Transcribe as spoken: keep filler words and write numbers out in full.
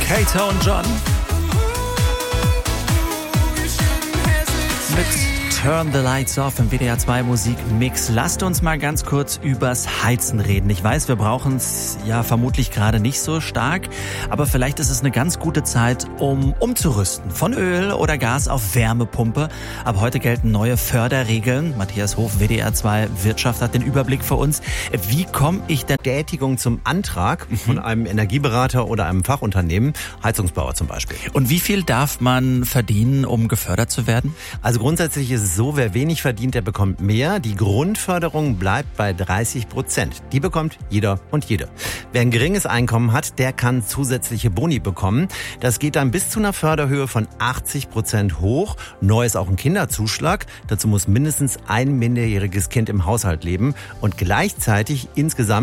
Kato und John mit Turn the Lights Off im W D R zwei Musikmix. Lasst uns mal ganz kurz übers Heizen reden. Ich weiß, wir brauchen es ja vermutlich gerade nicht so stark, aber vielleicht ist es eine ganz gute Zeit, um umzurüsten. Von Öl oder Gas auf Wärmepumpe. Ab heute gelten neue Förderregeln. Matthias Hof, W D R zwei Wirtschaft, hat den Überblick für uns. Wie komme ich denn... Bestätigung zum Antrag von einem Energieberater oder einem Fachunternehmen, Heizungsbauer zum Beispiel. Und wie viel darf man verdienen, um gefördert zu werden? Also grundsätzlich ist es so, wer wenig verdient, der bekommt mehr. Die Grundförderung bleibt bei dreißig Prozent. Die bekommt jeder und jede. Wer ein geringes Einkommen hat, der kann zusätzliche Boni bekommen. Das geht dann bis zu einer Förderhöhe von achtzig Prozent hoch. Neu ist auch ein Kinderzuschlag. Dazu muss mindestens ein minderjähriges Kind im Haushalt leben und gleichzeitig insgesamt